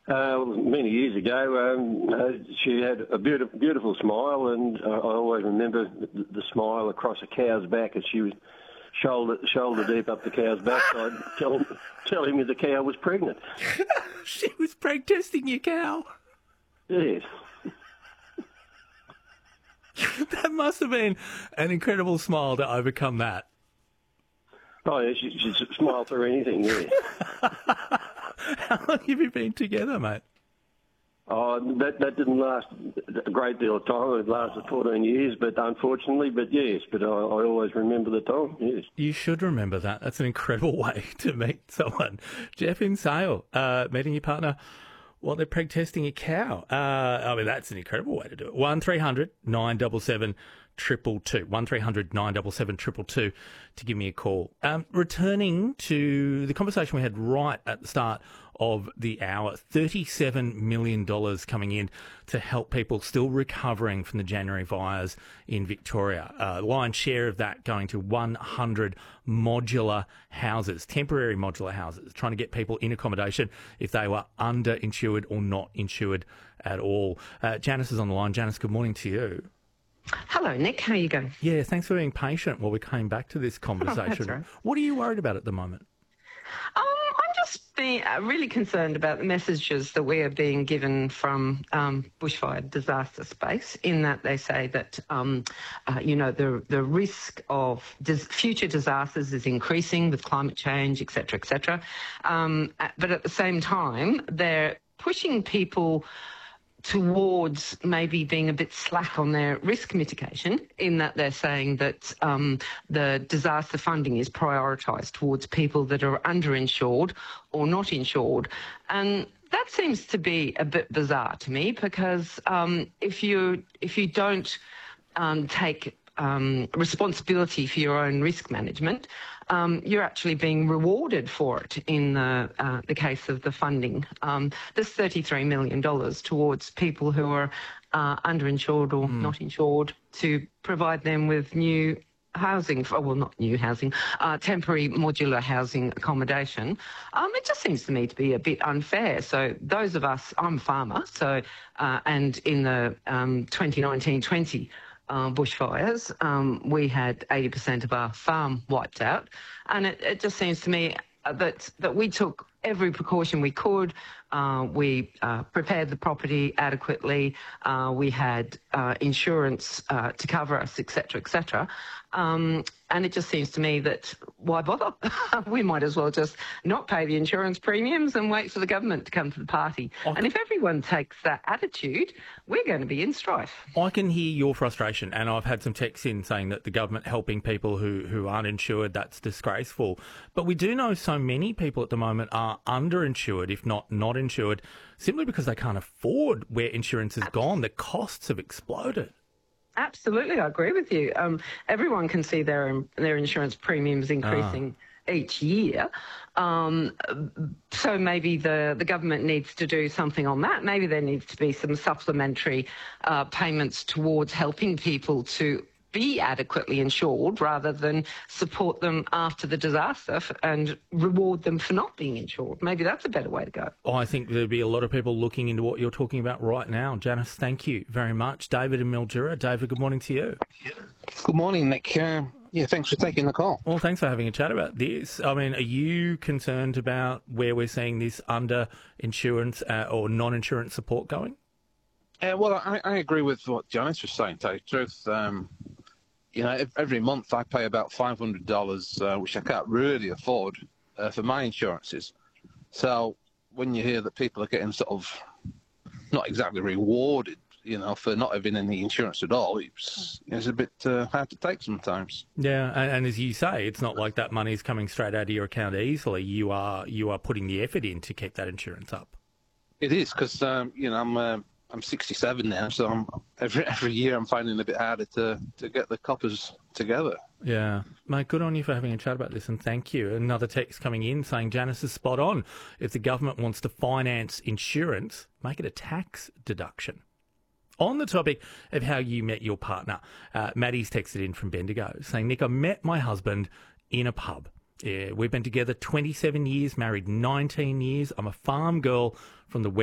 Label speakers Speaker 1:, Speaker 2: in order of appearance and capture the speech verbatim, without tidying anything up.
Speaker 1: Uh, many years ago, um, uh, she had a beautiful, beautiful smile, and I, I always remember the, the smile across a cow's back as she was shoulder, shoulder deep up the cow's backside, telling, telling me the cow was pregnant.
Speaker 2: She was preg testing your cow.
Speaker 1: Yes.
Speaker 2: That must have been an incredible smile to overcome that.
Speaker 1: Oh, yeah, she, she smiled through anything, yeah.
Speaker 2: How long have you been together, mate?
Speaker 1: Oh, that that didn't last a great deal of time. It lasted fourteen years, but unfortunately, but yes, but I, I always remember the time, yes.
Speaker 2: You should remember that. That's an incredible way to meet someone. Jeff in Sale, uh, meeting your partner while they're preg testing a cow. Uh, I mean, that's an incredible way to do it. one three hundred nine seven seven two two two. one three hundred nine seven seven two two two to give me a call. Um, returning to the conversation we had right at the start of the hour, thirty-seven million dollars coming in to help people still recovering from the January fires in Victoria. Uh, lion's share of that going to one hundred modular houses, temporary modular houses, trying to get people in accommodation if they were underinsured or not insured at all. Uh, Janice is on the line. Janice, good morning to you.
Speaker 3: Hello, Nick. How are you going?
Speaker 2: Yeah, thanks for being patient while we came back to this conversation.
Speaker 3: Oh, that's right.
Speaker 2: What are you worried about at the moment?
Speaker 3: Um, I'm just being, uh, really concerned about the messages that we are being given from um, bushfire disaster space, in that they say that, um, uh, you know, the the risk of dis- future disasters is increasing with climate change, et cetera, et cetera. Um, but at the same time, they're pushing people towards maybe being a bit slack on their risk mitigation, in that they're saying that um, the disaster funding is prioritised towards people that are underinsured or not insured. And that seems to be a bit bizarre to me, because um, if you if you don't um, take um, responsibility for your own risk management, um, you're actually being rewarded for it in the, uh, the case of the funding. Um, there's thirty-three million dollars towards people who are uh, underinsured or mm. not insured, to provide them with new housing, for, well, not new housing, uh, temporary modular housing accommodation. Um, it just seems to me to be a bit unfair. So those of us, I'm a farmer, so uh, and in the um, twenty nineteen twenty Uh, bushfires, um, we had eighty percent of our farm wiped out, and it, it just seems to me that that we took every precaution we could. Uh, we uh, prepared the property adequately. Uh, we had uh, insurance uh, to cover us, et cetera, et cetera. Um, and it just seems to me that why bother? We might as well just not pay the insurance premiums and wait for the government to come to the party. I and if everyone takes that attitude, we're going to be in strife.
Speaker 2: I can hear your frustration, and I've had some texts in saying that the government helping people who, who aren't insured, that's disgraceful. But we do know so many people at the moment are underinsured, if not not insured, simply because they can't afford where insurance has gone. The costs have exploded.
Speaker 3: Absolutely, I agree with you. Um, everyone can see their their insurance premiums increasing ah. each year. Um, so maybe the, the government needs to do something on that. Maybe there needs to be some supplementary uh, payments towards helping people to be adequately insured, rather than support them after the disaster and reward them for not being insured. Maybe that's a better way to go.
Speaker 2: I think there'd be a lot of people looking into what you're talking about right now. Janice, thank you very much. David in Mildura. David, good morning to you.
Speaker 4: Good morning, Nick. Uh, yeah, thanks for taking the call.
Speaker 2: Well, thanks for having a chat about this. I mean, are you concerned about where we're seeing this under-insurance uh, or non-insurance support going?
Speaker 4: Uh, well, I, I agree with what Janice was saying, to tell you the truth. Um, You know, every month I pay about five hundred dollars, uh, which I can't really afford uh, for my insurances. So when you hear that people are getting sort of not exactly rewarded, you know, for not having any insurance at all, it's, it's a bit uh, hard to take sometimes.
Speaker 2: Yeah, and, and as you say, it's not like that money is coming straight out of your account easily. You are you are putting the effort in to keep that insurance up.
Speaker 4: It is, because, um, you know, I'm... Uh, I'm sixty-seven now, so I'm, every every year I'm finding it a bit harder to, to get the coppers together.
Speaker 2: Yeah. Mate, good on you for having a chat about this, and thank you. Another text coming in saying Janice is spot on. If the government wants to finance insurance, make it a tax deduction. On the topic of how you met your partner, uh, Maddie's texted in from Bendigo saying, Nick, I met my husband in a pub. Yeah, we've been together twenty-seven years, married nineteen years. I'm a farm girl from the West.